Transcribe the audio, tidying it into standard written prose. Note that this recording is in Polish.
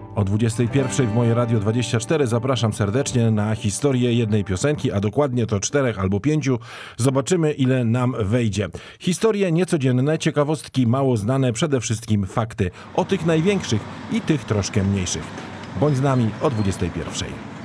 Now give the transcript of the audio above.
O 21 w moje Radio 24 zapraszam serdecznie na historię jednej piosenki, a dokładnie to 4 albo 5. Zobaczymy, ile nam wejdzie. Historie niecodzienne, ciekawostki mało znane, przede wszystkim fakty o tych największych i tych troszkę mniejszych. Bądź z nami o 21.